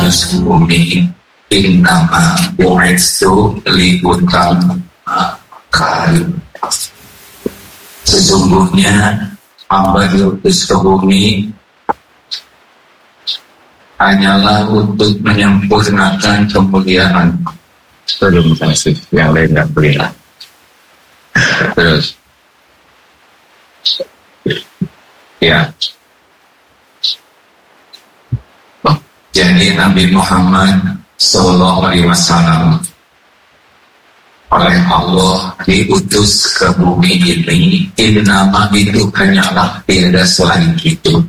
utus ke bumi, innama bu'itsu liutammima karim. Sesungguhnya hamba diutus ke bumi hanyalah untuk menyempurnakan kemuliaan. Belum kasih, yang lain nggak berilah. Terus, ya. Jadi Nabi Muhammad Sallallahu Alaihi Wasallam oleh Allah diutus ke bumi ini, innama itu hanyalah tiada selain itu,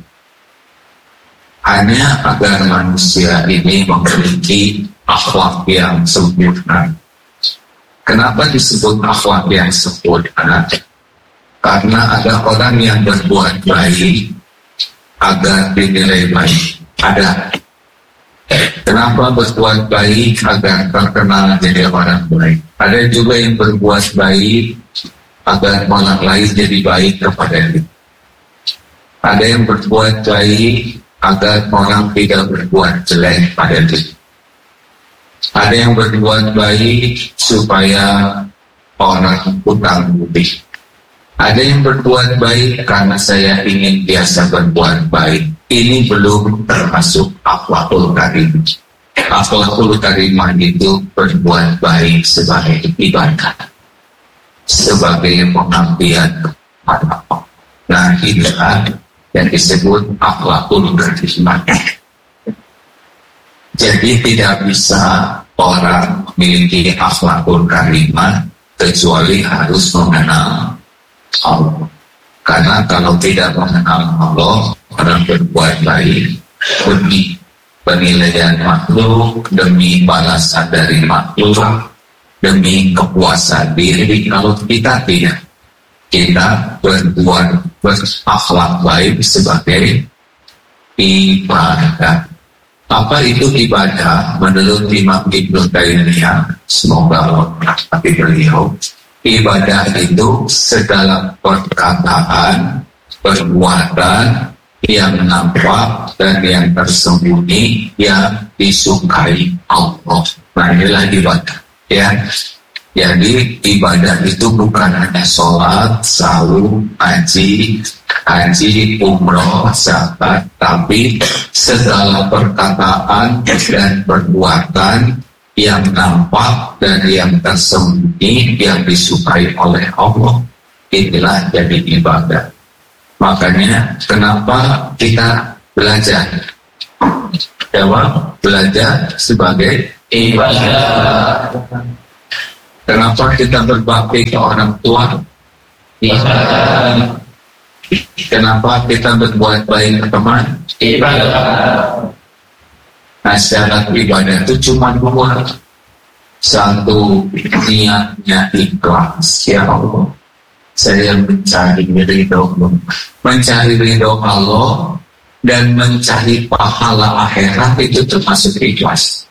hanya agar manusia ini memiliki akhlak yang sempurna. Kenapa disebut akhlak yang sempurna? Karena ada orang yang berbuat baik agar dinilai baik. Ada. Kenapa berbuat baik agar terkenal jadi orang baik? Ada juga yang berbuat baik agar orang lain jadi baik kepada dia. Ada yang berbuat baik agar orang tidak berbuat jelek pada dia. Ada yang berbuat baik supaya orang hutang budi. Ada yang berbuat baik karena saya ingin biasa berbuat baik. Ini belum termasuk akhlakul karim. Akhlakul karimah itu berbuat baik sebagai ibadah, sebagai pengabdian kepada Allah. Nah, inilah yang disebut akhlakul karimah. Jadi tidak bisa orang memiliki akhlakul karimah kecuali harus mengenal Allah. Karena kalau tidak mengenal Allah, orang berbuat baik demi penilaian makhluk, demi balasan dari makhluk, demi kepuasan diri. Kalau kita tidak, kita berbuat berakhlak baik sebagai ibadah. Apa itu ibadah? Menurut Imam Ibnu Taimiyah, semoga Allah merahmati beliau, ibadah itu segala perkataan, perbuatan yang nampak dan yang tersembunyi yang disukai Allah. Nah, inilah ibadah. Ya, jadi ibadah itu bukan hanya sholat, saum, haji, umroh, zakat, tapi segala perkataan dan perbuatan yang nampak dan yang tersembunyi yang disukai oleh Allah, inilah jadi ibadah. Makanya kenapa kita belajar? Jawab, belajar sebagai ibadah. Kenapa kita berbakti ke orang tua? Ibadah. Kenapa kita berbuat baik ke teman? Ibadah. Nah, syarat ibadah itu cuma dua. Satu, niatnya ikhlas. Ya Allah, saya mencari ridho-Mu. Mencari ridho Allah dan mencari pahala akhirat itu termasuk ikhlas.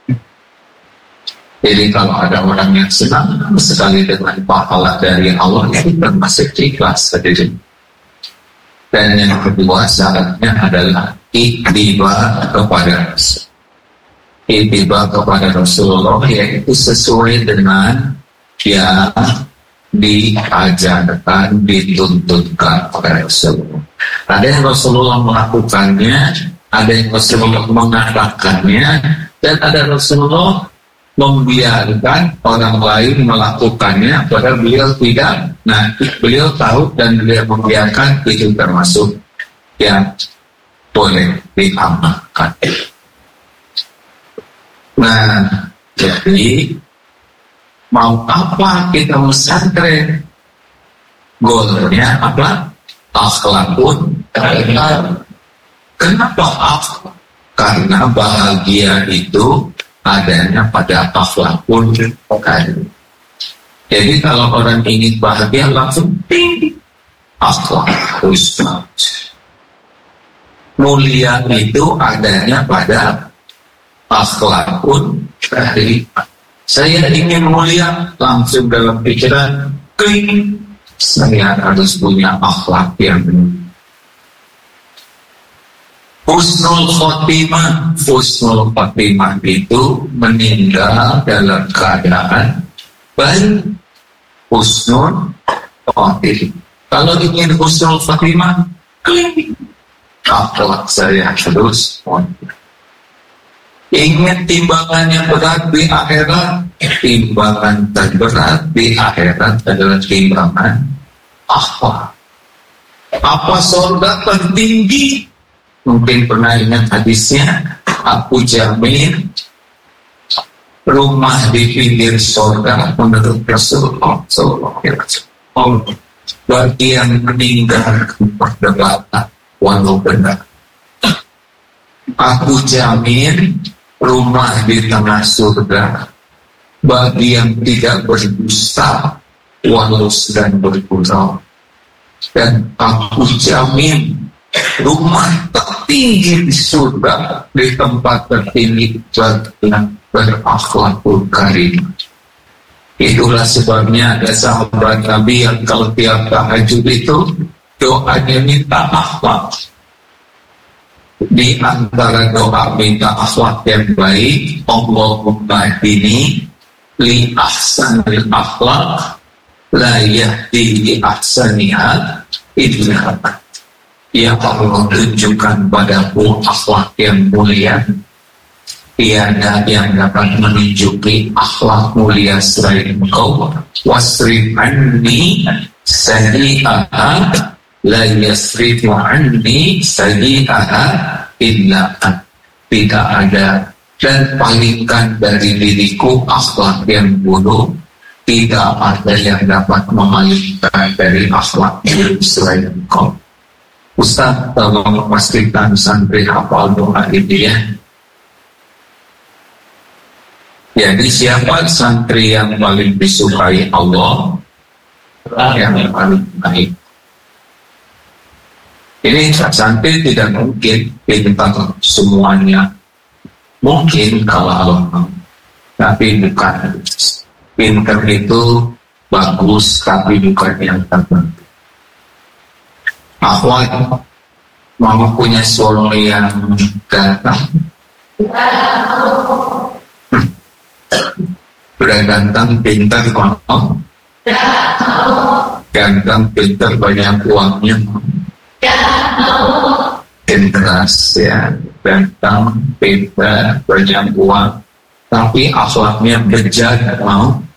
Jadi kalau ada orang yang senang sekali dengan pahala dari Allah, itu termasuk ikhlas. Dan yang kedua syaratnya adalah ittiba kepada Rasul. Ittiba kepada Rasulullah, yaitu sesuai dengan yang diajarkan, dituntutkan oleh Rasulullah. Ada yang Rasulullah melakukannya, ada yang Rasulullah mengatakannya, dan ada Rasulullah membiarkan orang lain melakukannya padahal beliau tidak. Nah, beliau tahu dan beliau membiarkan, itu termasuk yang boleh diamalkan. Nah, jadi mau apa kita pesantren? Goalnya apa? Akhlakun karim. Kenapa akhlak? Karena bahagia itu adanya pada akhlakun karim. Jadi kalau orang ingin bahagia langsung tinggi, akhlak harus bagus. Mulia itu adanya pada akhlakun karim. Saya ingin mulia, langsung dalam pikiran, kling, saya harus punya akhlak yang benar. Husnul khotimah. Husnul khotimah itu meninggal dalam keadaan baik. Husnul khotimah. Kalau ingin husnul khotimah, akhlak saya terus mulia. Ingin timbangannya berat di akhirat, timbangan terberat di akhirat adalah timbangan akhlak. Apa surga tertinggi? Mungkin pernah ingat hadisnya Abu Jamil, rumah di pinggir surga menurut Rasulullah SAW. Bagi yang meninggalkan perdebatan walau benar. Abu Jamil, rumah di tengah surga bagi yang tidak berdusta walau sedang bergurau. Dan Abu Jamil, rumah tertinggi di surga, di tempat tertinggi yang berakhlakul karim. Itulah sebabnya ada sahabat Nabi yang kalau tiap tahajud itu doanya minta akhlak. Di antara doa minta akhlak yang baik, Allahumma hdini li ahsanil akhlak la yahdi li ahsaniha illa anta. Ya Allah, tunjukkan padaku akhlak yang mulia. Tiada yang dapat menunjuki akhlak mulia selain Engkau. Wasrif anni sayyi'aha la yasrifu anni sayyi'aha illa anta. Tidak ada, dan palingkan dari diriku akhlak yang buruk. Tidak ada yang dapat memalingkan dari akhlak yang selain Engkau. Ustaz, tolong pastikan santri hafal doa ini ya. Jadi siapa santri yang paling disukai Allah? Yang paling baik. Ini santri tidak mungkin pintar semuanya. Mungkin kalau Allah mau, tapi bukan. Pintar itu bagus, tapi bukan yang terpenting. Akhwat mau punya suami yang ganteng, udah ganteng, pintar, mau ganteng, pintar, banyak uangnya, interas ya, ganteng, pintar, banyak uang, tapi akhlaknya bejat, mau